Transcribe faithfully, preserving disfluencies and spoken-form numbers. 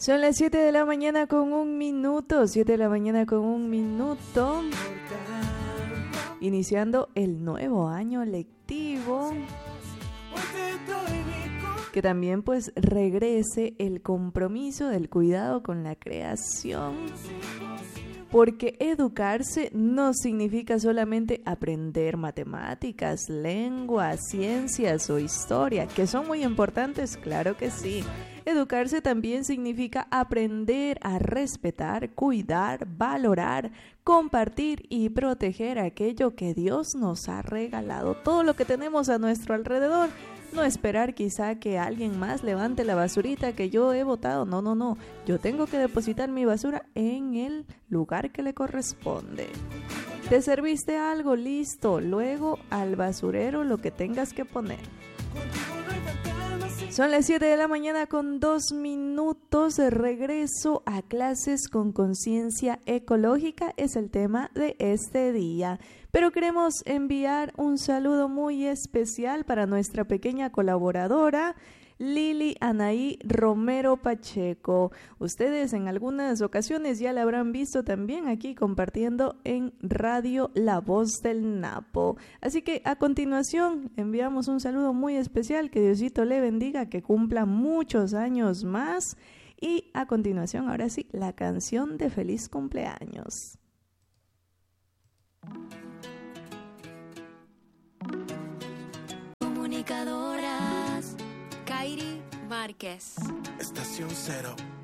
Son las siete de la mañana con un minuto, siete de la mañana con un minuto, iniciando el nuevo año lectivo, que también pues regrese el compromiso del cuidado con la creación, porque educarse no significa solamente aprender matemáticas, lenguas, ciencias o historia, que son muy importantes, claro que sí. Educarse también significa aprender a respetar, cuidar, valorar, compartir y proteger aquello que Dios nos ha regalado, todo lo que tenemos a nuestro alrededor. No esperar quizá que alguien más levante la basurita que yo he botado. No, no, no. Yo tengo que depositar mi basura en el lugar que le corresponde. ¿Te serviste algo? Listo. Luego al basurero lo que tengas que poner. Son las siete de la mañana con dos minutos. De regreso a clases con conciencia ecológica es el tema de este día. Pero queremos enviar un saludo muy especial para nuestra pequeña colaboradora, Lili Anaí Romero Pacheco. Ustedes en algunas ocasiones ya la habrán visto también aquí compartiendo en Radio La Voz del Napo. Así que a continuación enviamos un saludo muy especial, que Diosito le bendiga, que cumpla muchos años más. Y a continuación, ahora sí, la canción de feliz cumpleaños. Comunicadoras Kairi Márquez. Estación Cero.